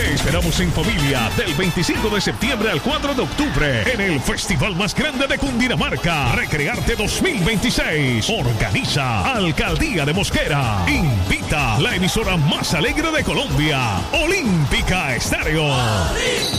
Te esperamos en familia del 25 de septiembre al 4 de octubre en el festival más grande de Cundinamarca, Recrearte 2026. Organiza Alcaldía de Mosquera. Invita la emisora más alegre de Colombia, Olímpica Estéreo.